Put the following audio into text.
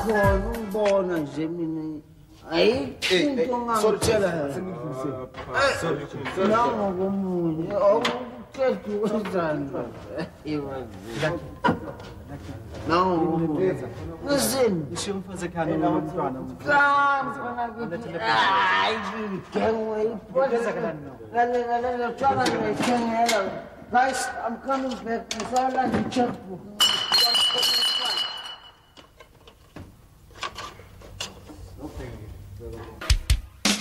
khona ungibona nje mina ayikho into ngangitshela sorry nangokomunye awuqedi wenzani nangokomunye listen ngisho umfazi ekhaya nomntwana Guys, I'm coming back. I saw like a checkbook.